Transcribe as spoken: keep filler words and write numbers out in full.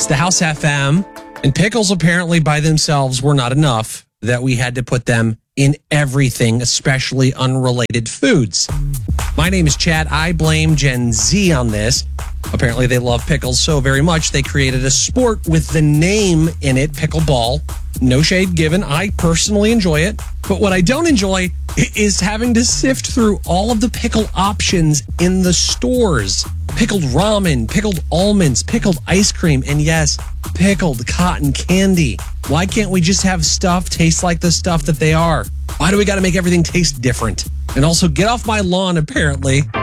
It's the House F M. And pickles apparently by themselves were not enough, that we had to put them in everything, especially unrelated foods. My name is Chad. I blame Gen Z on this. Apparently they love pickles so very much they created a sport with the name in it, pickleball. No shade given. I personally enjoy it. But what I don't enjoy is having to sift through all of the pickle options in the stores. Pickled ramen, pickled almonds, pickled ice cream, and yes, pickled cotton candy. Why can't we just have stuff taste like the stuff that they are? Why do we got to make everything taste different? And also, get off my lawn, apparently.